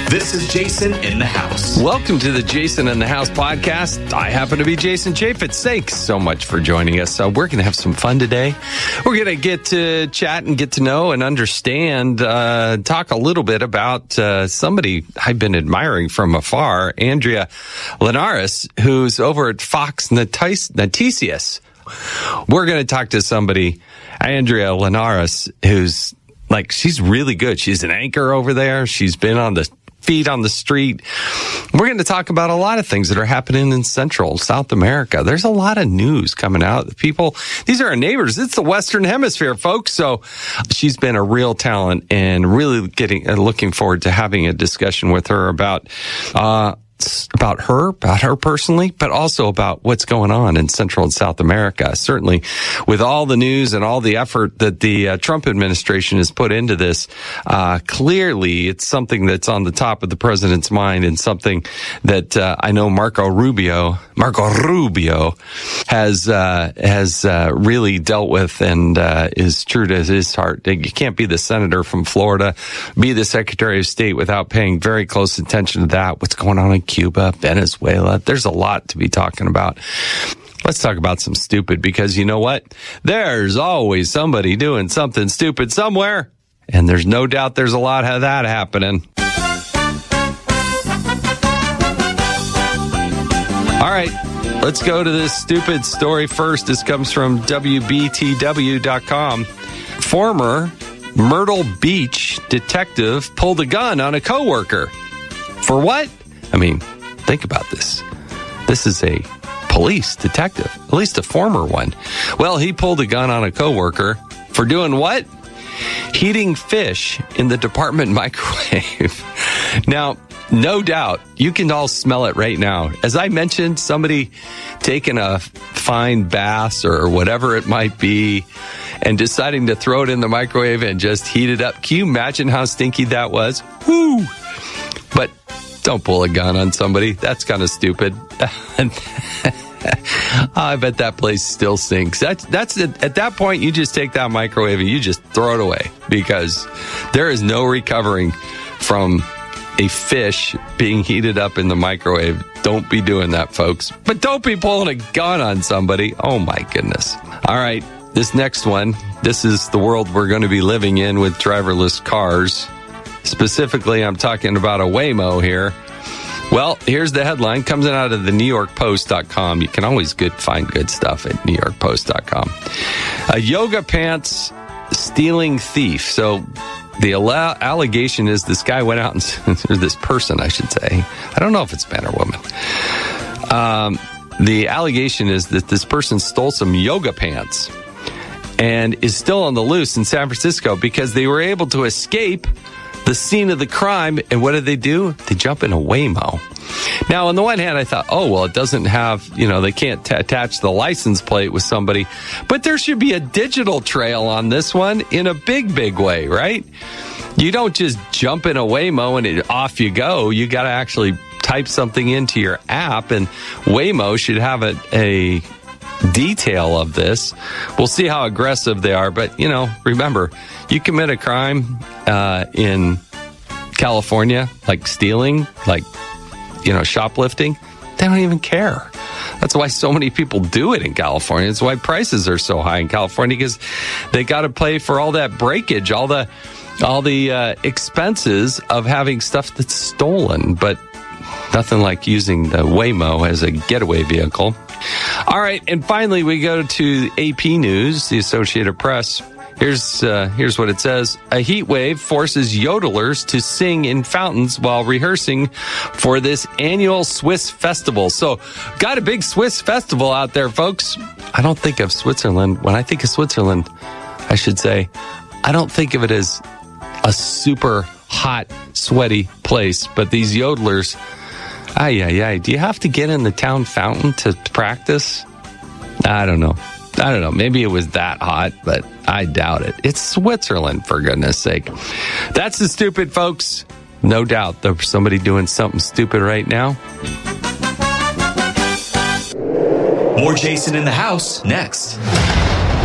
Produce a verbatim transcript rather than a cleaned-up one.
This is Jason in the House. Welcome to the Jason in the House podcast. I happen to be Jason Chaffetz. Thanks so much for joining us. Uh, we're going to have some fun today. We're going to get to chat and get to know and understand, uh, talk a little bit about uh, somebody I've been admiring from afar, Andrea Linares, who's over at Fox Noticias. We're going to talk to somebody, Andrea Linares, who's like, she's really good. She's an anchor over there. She's been on the feet on the street. We're going to talk about a lot of things that are happening in Central South America. There's a lot of news coming out. People, these are our neighbors. It's the Western Hemisphere, folks. So she's been a real talent and really getting, uh, looking forward to having a discussion with her about, uh, about her, about her personally, but also about what's going on in Central and South America. Certainly, with all the news and all the effort that the uh, Trump administration has put into this, uh, clearly it's something that's on the top of the president's mind and something that uh, I know Marco Rubio, Marco Rubio has uh, has uh, really dealt with and uh, is true to his heart. You can't be the senator from Florida, be the Secretary of State without paying very close attention to that. What's going on in Cuba, Venezuela. There's a lot to be talking about. Let's talk about some stupid, because you know what? There's always somebody doing something stupid somewhere, and there's no doubt there's a lot of that happening. All right, let's go to this stupid story first. This comes from W B T W dot com. Former Myrtle Beach detective pulled a gun on a coworker. For what? I mean, think about this. This is a police detective, at least a former one. Well, he pulled a gun on a coworker for doing what? Heating fish in the department microwave. Now, no doubt, you can all smell it right now. As I mentioned, somebody taking a fine bass or whatever it might be and deciding to throw it in the microwave and just heat it up. Can you imagine how stinky that was? Woo! But don't pull a gun on somebody. That's kind of stupid. I bet that place still stinks. That's, that's at that point, you just take that microwave and you just throw it away, because there is no recovering from a fish being heated up in the microwave. Don't be doing that, folks. But don't be pulling a gun on somebody. Oh, my goodness. All right, this next one. This is the world we're going to be living in with driverless cars. Specifically, I'm talking about a Waymo here. Well, here's the headline. Comes out of the New York Post dot com. You can always good, find good stuff at New York Post dot com. A yoga pants stealing thief. So the alle- allegation is this guy went out and, or this person, I should say. I don't know if it's man or woman. Um, the allegation is that this person stole some yoga pants and is still on the loose in San Francisco because they were able to escape the scene of the crime. And what did they do? They jump in a Waymo. Now, on the one hand, I thought, oh, well, it doesn't have, you know, they can't t- attach the license plate with somebody. But there should be a digital trail on this one in a big, big way, right? You don't just jump in a Waymo and it, off you go. You got to actually type something into your app, and Waymo should have a, a detail of this. We'll see how aggressive they are. But, you know, remember, you commit a crime uh, in California, like stealing, like, you know, shoplifting, they don't even care. That's why so many people do it in California. It's why prices are so high in California, because they got to pay for all that breakage, all the all the uh, expenses of having stuff that's stolen. But nothing like using the Waymo as a getaway vehicle. All right, and finally we go to A P News, the Associated Press. Here's uh, here's what it says. A heat wave forces yodelers to sing in fountains while rehearsing for this annual Swiss festival. So, got a big Swiss festival out there, folks. I don't think of Switzerland. When I think of Switzerland, I should say, I don't think of it as a super hot, sweaty place. But these yodelers, ay, ay, ay, do you have to get in the town fountain to practice? I don't know. I don't know. Maybe it was that hot, but I doubt it. It's Switzerland, for goodness sake. That's the stupid, folks. No doubt there's somebody doing something stupid right now. More Jason in the House next.